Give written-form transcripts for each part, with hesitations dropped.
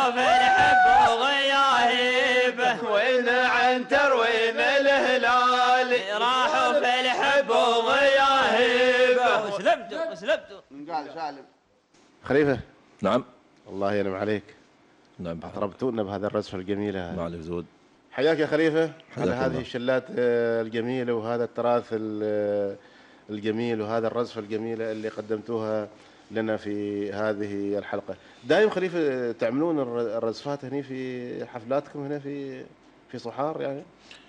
راحوا في الحب وغياهيبه عنتر وين الهلال راحوا في الحب وغياهيبه. وسلمتوا من قال سالم خليفه. نعم. الله ينعم عليك. نعم. طربتونا بهذه الرزفه الجميله. ما عليك زود. حياك يا خليفه على الله. هذه الشلات الجميله وهذا التراث الجميل وهذا الرزفه الجميله اللي قدمتوها لنا في هذه الحلقه. دائم خليفه تعملون الرزفات هنا في حفلاتكم هنا في صحار يعني؟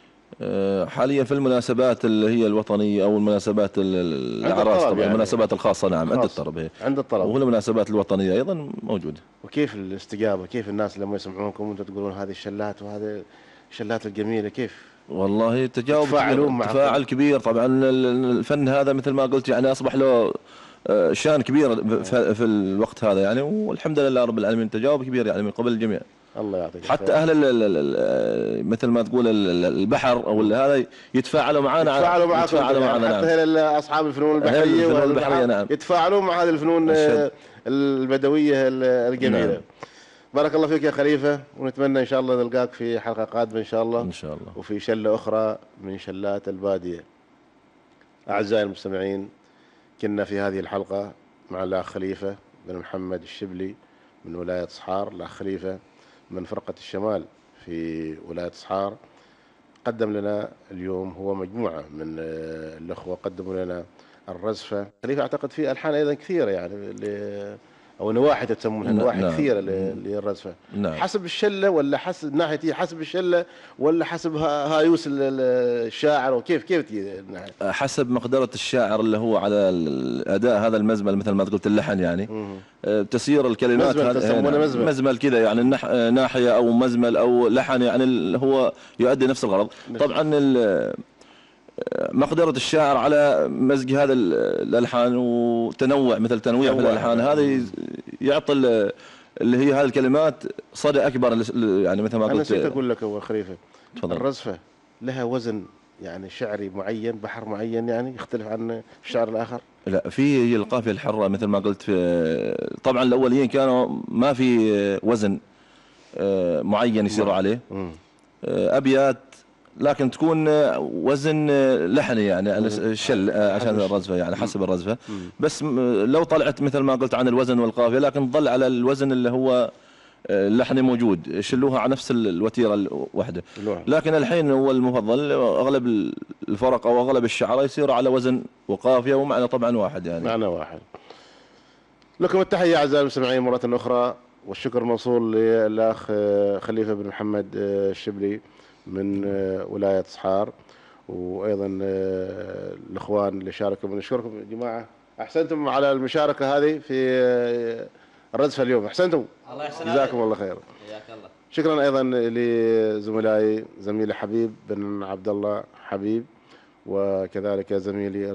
حاليا في المناسبات اللي هي الوطنيه او المناسبات الاعراس طبعا يعني. المناسبات الخاصه نعم عند الطلب عند الطلب والمناسبات الوطنيه ايضا موجوده. وكيف الاستجابه؟ كيف الناس لما يسمعونكم وانتم تقولون هذه الشلات وهذه الشلات الجميله كيف؟ والله تفاعل كبير طبعا. الفن هذا مثل ما قلت يعني اصبح له شان كبير في الوقت هذا يعني، والحمد لله رب العالمين تجاوب كبير يعني من قبل الجميع. الله يعطيك حتى اهل مثل ما تقول البحر او هذا يتفاعلوا معنا. يتفاعلوا معنا حتى نعم. اصحاب الفنون البحريه نعم يتفاعلون مع هذه الفنون البدويه الجميله. نعم. بارك الله فيك يا خليفه، ونتمنى ان شاء الله نلقاك في حلقه قادمه ان شاء الله. ان شاء الله. وفي شله اخرى من شلات الباديه. اعزائي المستمعين، كنا في هذه الحلقه مع الاخ خليفه بن محمد الشبلي من ولايه صحار، الاخ خليفه من فرقة الشمال في ولاية صحار. قدم لنا اليوم هو مجموعة من الأخوة قدموا لنا الرزفة. خليفة أعتقد في ألحان أيضا كثيرة يعني أو نواحي تسمونها نواحي كثيرة للرزفة. نعم. حسب الشلة ولا حسب ناحية حسب الشلة ولا حسب هايوس الشاعر وكيف تجي الناحية؟ حسب مقدرة الشاعر اللي هو على الأداء هذا المزمل مثل ما قلت اللحن يعني. تسير الكلمات مزمل كذا يعني ناحية أو مزمل أو لحن يعني اللي هو يؤدي نفس الغرض. طبعا مقدرة الشاعر على مزج هذا الألحان وتنوع مثل تنويع في الألحان هذا يعطي اللي هي هذه الكلمات صدى أكبر يعني مثل ما قلت. أنا نسيت أقول لك أول خليفة، تفضل. الرزفة لها وزن يعني شعري معين، بحر معين يعني يختلف عن الشعر الآخر؟ لا، في القافية الحرة مثل ما قلت. طبعا الأوليين كانوا ما في وزن معين يسيروا عليه. أبيات لكن تكون وزن لحني يعني الشل عشان الرزفة يعني حسب الرزفة. بس لو طلعت مثل ما قلت عن الوزن والقافية لكن تظل على الوزن اللي هو اللحن موجود، يشلوها على نفس الوتيرة الوحدة. لكن الحين هو المفضل أغلب الفرق أو أغلب الشعراء يصيروا على وزن وقافية ومعنى طبعا واحد يعني. معنى واحد. لكم التحية أعزائي المستمعين مرة أخرى، والشكر موصول للأخ خليفة بن محمد الشبلي من ولاية صحار، وأيضا الإخوان اللي شاركوا. بنشكركم يا جماعة، أحسنتم على المشاركة هذه في الرزفة اليوم، أحسنتم. الله يحسن جزاكم الله خير. حياك الله. شكرا أيضا لزملائي زميلي حبيب بن عبد الله حبيب، وكذلك زميلي